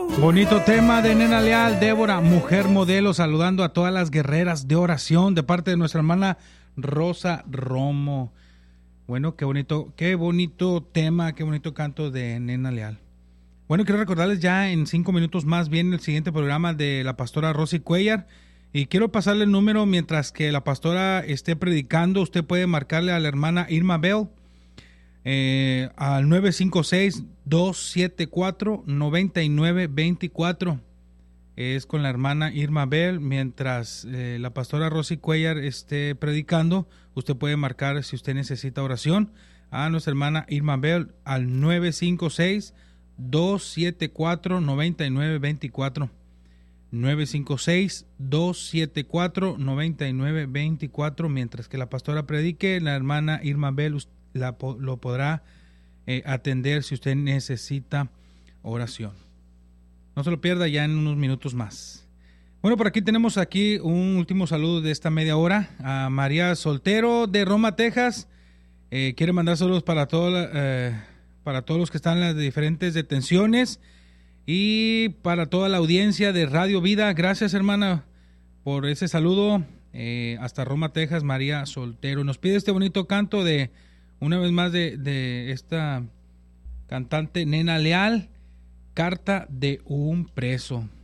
Bonito tema de Nena Leal, Débora, mujer modelo, saludando a todas las guerreras de oración de parte de nuestra hermana Rosa Romo. Bueno, qué bonito tema, qué bonito canto de Nena Leal. Bueno, quiero recordarles ya en 5 minutos más viene el siguiente programa de la pastora Rosy Cuellar. Y quiero pasarle el número mientras que la pastora esté predicando. Usted puede marcarle a la hermana Irma Bell al 956-274-9924. Es con la hermana Irma Bell. Mientras la pastora Rosy Cuellar esté predicando, usted puede marcar si usted necesita oración a nuestra hermana Irma Bell al 956-274-9924. 956-274-9924. Mientras que la pastora predique, la hermana Irma Bell lo podrá atender si usted necesita oración. No se lo pierda ya en unos minutos más. Bueno, por aquí tenemos un último saludo de esta media hora a María Soltero de Roma, Texas. Quiere mandar saludos para todos los que están en las diferentes detenciones y para toda la audiencia de Radio Vida. Gracias, hermana, por ese saludo. Hasta Roma, Texas, María Soltero. Nos pide este bonito canto una vez más de esta cantante Nena Leal, Carta de un preso.